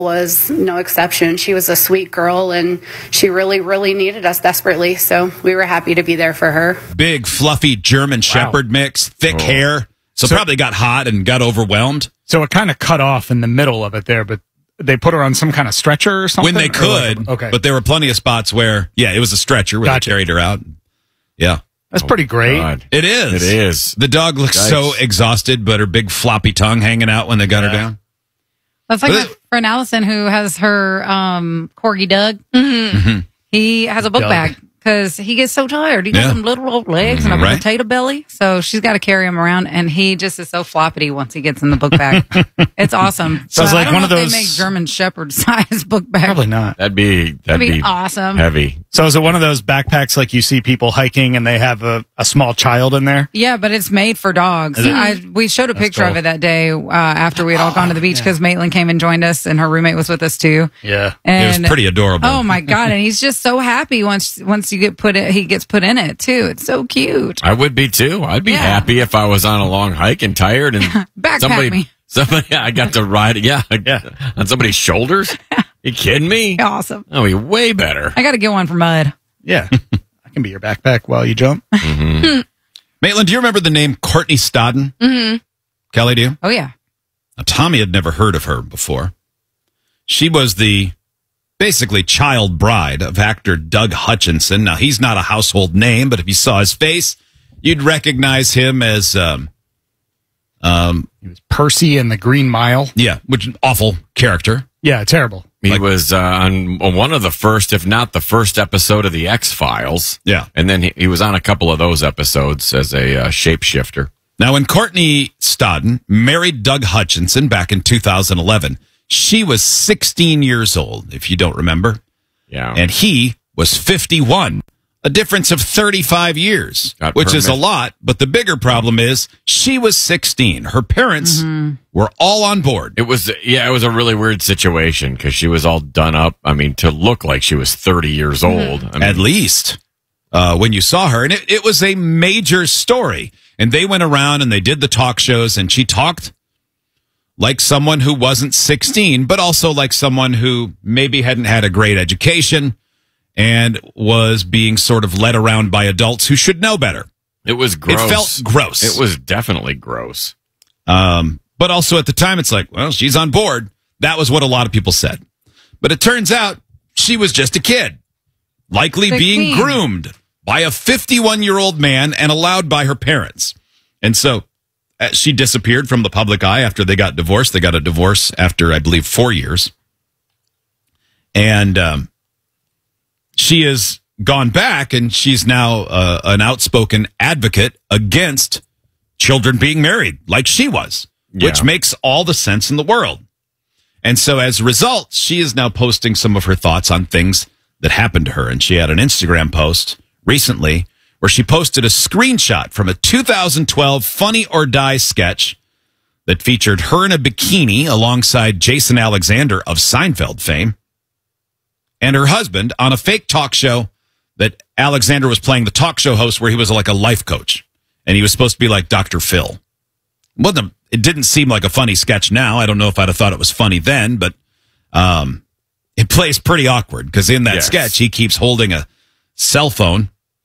was no exception. She was a sweet girl, and she really, really needed us desperately. So we were happy to be there for her. Big, fluffy German Shepherd mix, thick hair. So probably got hot and got overwhelmed. So it kind of cut off in the middle of it there, but they put her on some kind of stretcher or something? When they could. Okay. But there were plenty of spots where, it was a stretcher where they carried her out. Yeah. That's pretty great. God. It is. It is. The dog looks so exhausted, but her big floppy tongue hanging out when they got her down. That's like my friend Allison, who has her corgi Doug. He has a book bag because he gets so tired. He got some little old legs and a potato belly, so she's got to carry him around, and he just is so floppity once he gets in the book bag. It's awesome. So it's like I don't one of know if those. They make German Shepherd size book bags. Probably not. That'd be awesome. Heavy. So is it one of those backpacks like you see people hiking and they have a small child in there? Yeah, but it's made for dogs. We showed a picture of it that day after we had all gone to the beach because Maitland came and joined us, and her roommate was with us too. Yeah, and it was pretty adorable. Oh my god! And he's just so happy once you get he gets put in it too. It's so cute. I would be too. I'd be happy if I was on a long hike and tired and backpack me. Somebody, I got to ride, on somebody's shoulders. You kidding me? Awesome. That would be way better. I got to get one for Mud. Yeah, I can be your backpack while you jump. Maitland, do you remember the name Courtney Stodden? Kelly, do you? Oh yeah. Now, Tommy had never heard of her before. She was the basically child bride of actor Doug Hutchinson. Now, he's not a household name, but if you saw his face, you'd recognize him as he was Percy in the Green Mile. Yeah, which is an awful character. Yeah, terrible. He was on one of the first, if not the first episode of the X-Files. Yeah. And then he was on a couple of those episodes as a shapeshifter. Now, when Courtney Stodden married Doug Hutchinson back in 2011, she was 16 years old, if you don't remember. Yeah. And he was 51. A difference of 35 years, which is a lot. But the bigger problem is she was 16. Her parents were all on board. It was a really weird situation because she was all done up. I mean, to look like she was 30 years old. I mean, at least when you saw her. And it was a major story. And they went around and they did the talk shows, and she talked like someone who wasn't 16, but also like someone who maybe hadn't had a great education and was being sort of led around by adults who should know better. It was gross. It felt gross. It was definitely gross. But also at the time, it's like, well, she's on board. That was what a lot of people said. But it turns out she was just a kid, likely 16. being groomed by a 51-year-old man and allowed by her parents. And so she disappeared from the public eye after they got divorced. They got a divorce after, I believe, 4 years. And she has gone back, and she's now an outspoken advocate against children being married, like she was, which makes all the sense in the world. And so as a result, she is now posting some of her thoughts on things that happened to her. And she had an Instagram post recently where she posted a screenshot from a 2012 Funny or Die sketch that featured her in a bikini alongside Jason Alexander of Seinfeld fame and her husband on a fake talk show that Alexander was playing the talk show host where he was like a life coach. And he was supposed to be like Dr. Phil. It didn't seem like a funny sketch now. I don't know if I'd have thought it was funny then, but it plays pretty awkward because in that sketch, he keeps holding a cell phone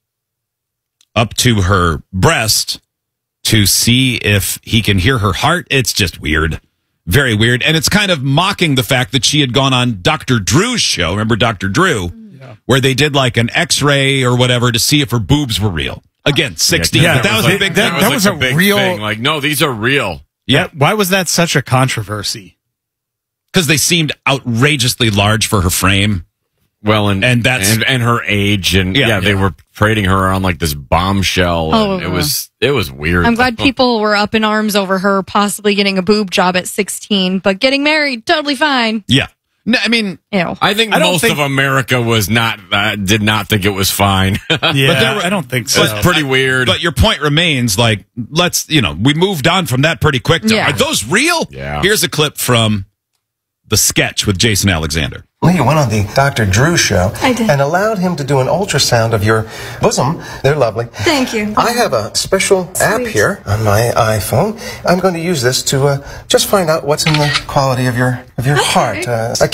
up to her breast to see if he can hear her heart. It's just weird. Very weird. And it's kind of mocking the fact that she had gone on Dr. Drew's show. Remember Dr. Drew? Yeah. Where they did like an x-ray or whatever to see if her boobs were real. Again, 60. Yeah, but that was a big thing. That was a big real thing. Like, no, these are real. Yeah. Why was that such a controversy? Because they seemed outrageously large for her frame. Well, and that's and her age, and they were parading her around like this bombshell. And it was weird. I'm glad people were up in arms over her possibly getting a boob job at 16, but getting married, totally fine. Yeah. No, I mean, I think most of America was not did not think it was fine. Yeah, I don't think so. It's pretty weird. But your point remains, like, we moved on from that pretty quick. Are those real? Yeah. Here's a clip from the sketch with Jason Alexander. You went on the Dr. Drew show. I did. And allowed him to do an ultrasound of your bosom. They're lovely. Thank you. I have a special app here on my iPhone. I'm going to use this to just find out what's in the quality of your heart.